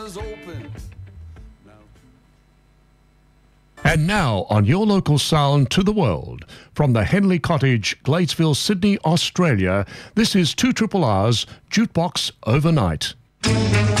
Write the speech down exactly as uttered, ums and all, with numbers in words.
open. And now on your local sound to the world, from the Henley Cottage, Gladesville, Sydney, Australia, this is two R R R's Jukebox Overnight.